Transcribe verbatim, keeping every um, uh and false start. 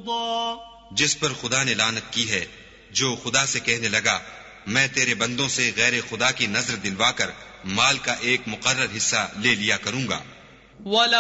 लूता, जिस पर खुदा ने लानत की है, जो खुदा से कहने लगा, मैं तेरे बंदों से गैर खुदा की नजर दिलवाकर माल का एक मुकर्रर हिस्सा ले लिया करूंगा।